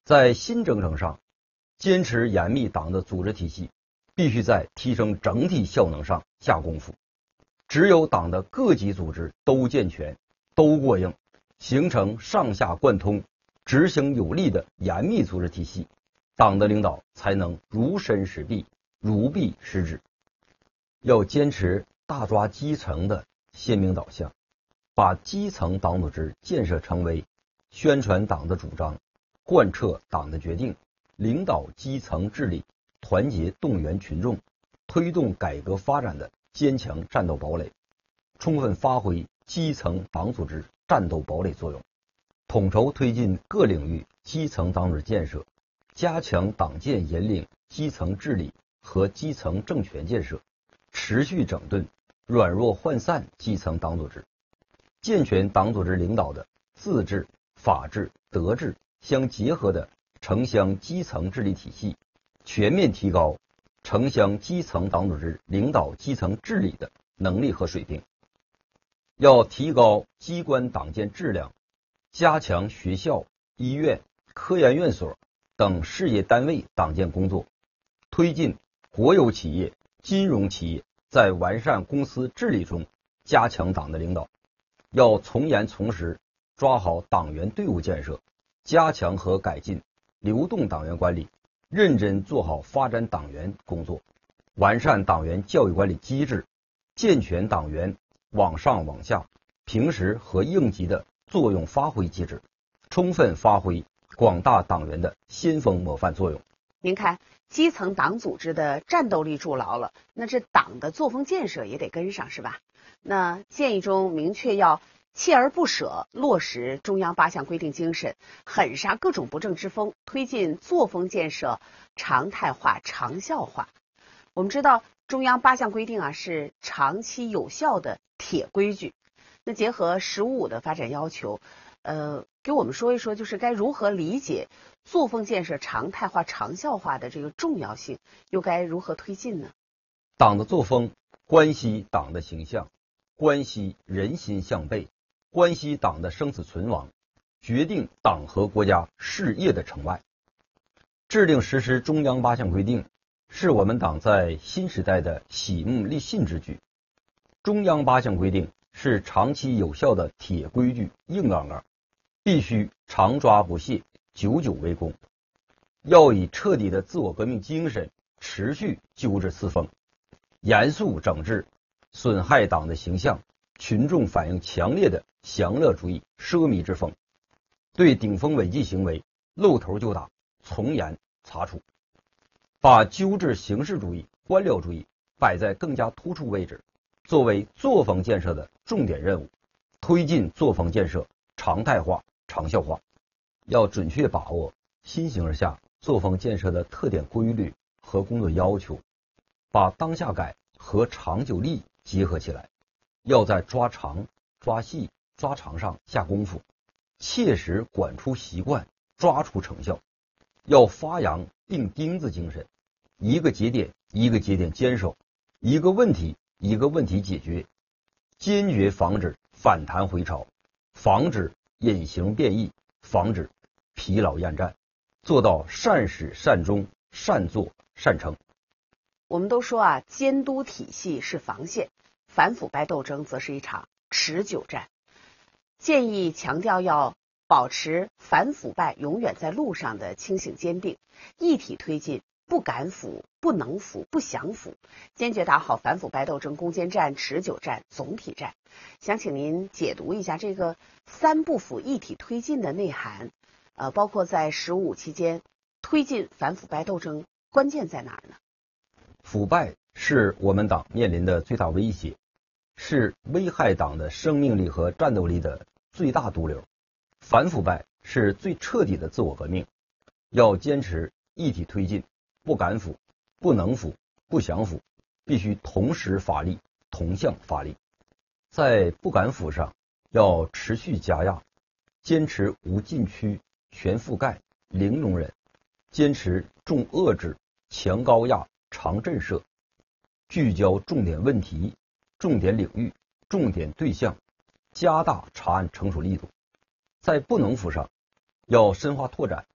在新征程上，坚持严密党的组织体系，必须在提升整体效能上下功夫。只有党的各级组织都健全、都过硬，形成上下贯通、执行有力的严密组织体系，党的领导才能如身使臂、如臂使指。要坚持大抓基层的鲜明导向，把基层党组织建设成为宣传党的主张、贯彻党的决定、领导基层治理、团结动员群众、推动改革发展的坚强战斗堡垒，充分发挥基层党组织战斗堡垒作用，统筹推进各领域基层党组织建设，加强党建引领基层治理和基层政权建设，持续整顿软弱涣散基层党组织，健全党组织领导的自治、法治、德治相结合的城乡基层治理体系，全面提高城乡基层党组织领导基层治理的能力和水平。要提高机关党建质量，加强学校、医院、科研院所等事业单位党建工作，推进国有企业、金融企业在完善公司治理中加强党的领导。要从严从实抓好党员队伍建设，加强和改进流动党员管理，认真做好发展党员工作，完善党员教育管理机制，健全党员往上往下、平时和应急的作用发挥机制，充分发挥广大党员的先锋模范作用。 您看，基层党组织的战斗力筑牢了，那这党的作风建设也得跟上，是吧？那建议中明确要锲而不舍落实中央8项规定精神，狠杀各种不正之风，推进作风建设常态化、长效化。我们知道中央8项规定是长期有效的铁规矩。那结合“15+5”的发展要求，给我们说一说，就是该如何理解作风建设常态化、长效化的这个重要性，又该如何推进呢？ 党的作风关系党的形象，关系人心向背，关系党的生死存亡，决定党和国家事业的成败。制定实施中央8项规定，是我们党在新时代的喜目立信之举。中央8项规定是长期有效的铁规矩、硬杠杠，必须常抓不懈，久久为功。要以彻底的自我革命精神，持续纠治四风，严肃整治损害党的形象、群众反映强烈的享乐主义、奢靡之风，对顶风违纪行为露头就打，从严查处，把纠治形式主义、官僚主义摆在更加突出位置，作为作风建设的重点任务，推进作风建设常态化、长效化。要准确把握新形势下作风建设的特点规律和工作要求，把当下改和长久利结合起来，要在抓长、抓细、抓长上下功夫，切实管出习惯，抓出成效。要发扬钉钉子精神，一个节点一个节点坚守，一个问题一个问题解决，坚决防止反弹回潮，防止隐形变异，防止疲劳厌战，做到善始善终，善作善成。 我们都说监督体系是防线，反腐败斗争则是一场持久战。建议强调要保持反腐败永远在路上的清醒坚定，一体推进不敢腐、不能腐、不想腐，坚决打好反腐败斗争攻坚战、持久战、总体战。想请您解读一下这个3不腐一体推进的内涵，包括在15期间推进反腐败斗争关键在哪儿呢？ 腐败是我们党面临的最大威胁，是危害党的生命力和战斗力的最大毒瘤。反腐败是最彻底的自我革命，要坚持一体推进，不敢腐、不能腐、不想腐，必须同时发力，同向发力。在不敢腐上，要持续加压，坚持无禁区、全覆盖、零容忍，坚持重遏制、强高压、长震慑，聚焦重点问题、重点领域、重点对象，加大查案成熟力度。在不能腐上，要深化拓展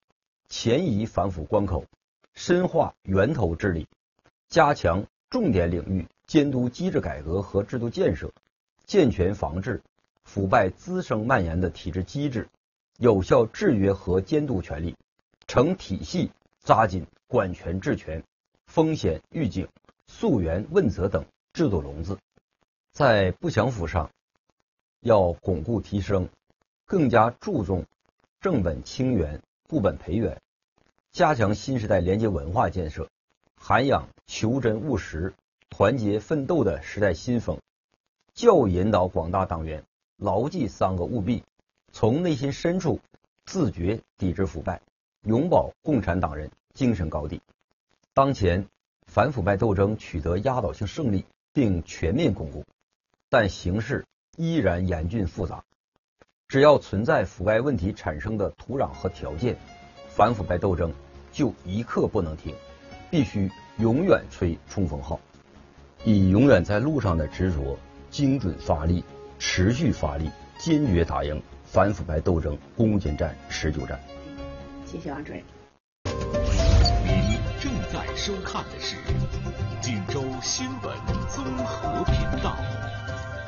黔夷反腐关口，深化源头治理，加强重点领域监督机制改革和制度建设，健全防治腐败滋生蔓延的体制机制，有效制约和监督权力，成体系扎紧管权治权、风险预警、溯源问责等制度笼子。在不享腐上，要巩固提升，更加注重正本清源、固本培元，加强新时代廉洁文化建设，涵养求真务实、团结奋斗的时代新风，教育引导广大党员牢记3个务必，从内心深处自觉抵制腐败，永葆共产党人精神高地。当前反腐败斗争取得压倒性胜利并全面巩固，但形势依然严峻复杂。只要存在腐败问题产生的土壤和条件，反腐败斗争就一刻不能停，必须永远吹冲锋号，以永远在路上的执着，精准发力，持续发力，坚决打赢反腐败斗争攻坚战、持久战。 谢谢王主任。 您正在收看的是锦州新闻综合频道。